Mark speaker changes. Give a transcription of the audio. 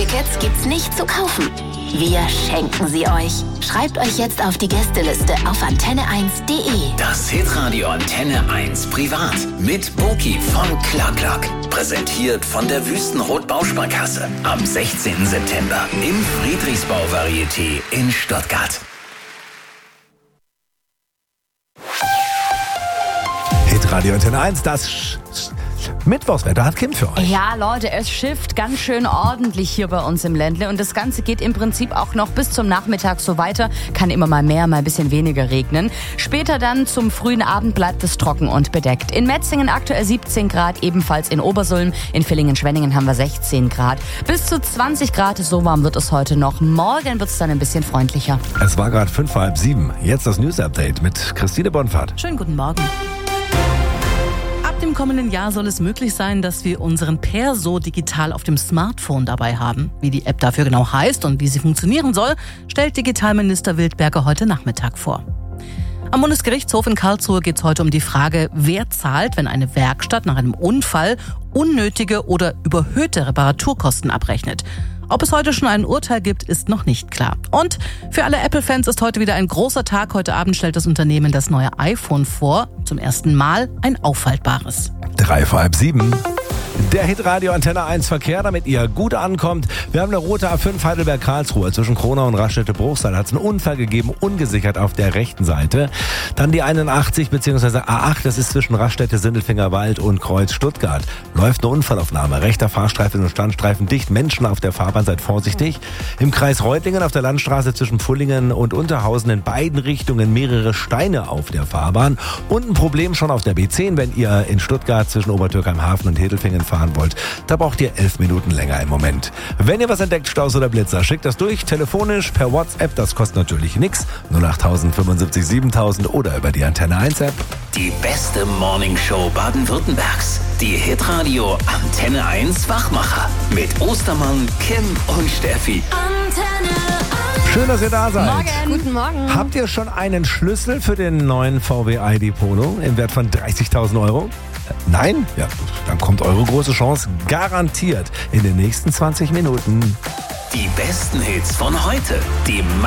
Speaker 1: Tickets gibt's nicht zu kaufen. Wir schenken sie euch. Schreibt euch jetzt auf die Gästeliste auf antenne1.de.
Speaker 2: Das Hitradio Antenne 1 Privat mit Boki von Clark. Präsentiert von der Wüstenrot Bausparkasse. Am 16. September im Friedrichsbau Varieté in Stuttgart.
Speaker 3: Hitradio Antenne 1, das Mittwochswetter hat Kim für euch.
Speaker 4: Ja, Leute, es schifft ganz schön ordentlich hier bei uns im Ländle und das Ganze geht im Prinzip auch noch bis zum Nachmittag so weiter. Kann immer mal mehr, mal ein bisschen weniger regnen. Später dann zum frühen Abend bleibt es trocken und bedeckt. In Metzingen aktuell 17 Grad, ebenfalls in Obersulm. In Villingen-Schwenningen haben wir 16 Grad. Bis zu 20 Grad, so warm wird es heute noch. Morgen wird es dann ein bisschen freundlicher.
Speaker 3: Es war gerade 6:55. Jetzt das News-Update mit Christine Bonfahrt.
Speaker 5: Schönen guten Morgen. Ab dem kommenden Jahr soll es möglich sein, dass wir unseren Perso digital auf dem Smartphone dabei haben. Wie die App dafür genau heißt und wie sie funktionieren soll, stellt Digitalminister Wildberger heute Nachmittag vor. Am Bundesgerichtshof in Karlsruhe geht es heute um die Frage, wer zahlt, wenn eine Werkstatt nach einem Unfall unnötige oder überhöhte Reparaturkosten abrechnet. Ob es heute schon ein Urteil gibt, ist noch nicht klar. Und für alle Apple-Fans ist heute wieder ein großer Tag. Heute Abend stellt das Unternehmen das neue iPhone vor. Zum ersten Mal ein auffaltbares.
Speaker 3: 6:55. Der Hitradio Antenne 1 Verkehr, damit ihr gut ankommt. Wir haben eine rote A5 Heidelberg-Karlsruhe. Zwischen Kronau und Raststätte-Bruchsal hat es einen Unfall gegeben, ungesichert auf der rechten Seite. Dann die 81 bzw. A8, das ist zwischen Raststätte, Sindelfingerwald und Kreuz Stuttgart. Läuft eine Unfallaufnahme. Rechter Fahrstreifen und Standstreifen dicht. Menschen auf der Fahrbahn, seid vorsichtig. Im Kreis Reutlingen auf der Landstraße zwischen Pfullingen und Unterhausen in beiden Richtungen mehrere Steine auf der Fahrbahn. Und ein Problem schon auf der B10, wenn ihr in Stuttgart zwischen Obertürkheim-Hafen und Hedelfingen fahren wollt. Da braucht ihr 11 Minuten länger im Moment. Wenn ihr was entdeckt, Staus oder Blitzer, schickt das durch, telefonisch, per WhatsApp, das kostet natürlich nichts. 08000 75 7000 oder über die Antenne 1 App.
Speaker 2: Die beste Morningshow Baden-Württembergs. Die Hitradio Antenne 1 Wachmacher. Mit Ostermann, Kim und Steffi.
Speaker 1: Antenne 1.
Speaker 3: Schön, dass ihr da seid.
Speaker 4: Morgen.
Speaker 6: Guten Morgen.
Speaker 3: Habt ihr schon einen Schlüssel für den neuen VW ID Polo im Wert von 30.000 Euro? Nein? Ja, dann kommt eure große Chance garantiert in den nächsten 20 Minuten.
Speaker 2: Die besten Hits von heute. Die